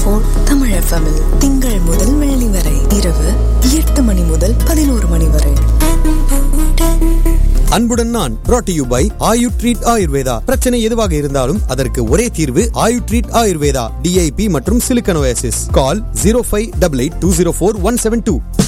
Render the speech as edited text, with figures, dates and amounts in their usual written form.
102.4 Tamil FM திங்கள் முதல் வெள்ளி வரை இரவு 8 மணி முதல் 11 மணி வரை. அன்புடன் நான் brought to you by Ayu treat Ayurveda. பிரச்சனை எதுவாக இருந்தாலும் அதற்கு ஒரே தீர்வு ஆயு ட்ரீட் ஆயுர்வேதா. DIP மற்றும் சிலிக்கன் ஓயாசிஸ். கால் 0588204172.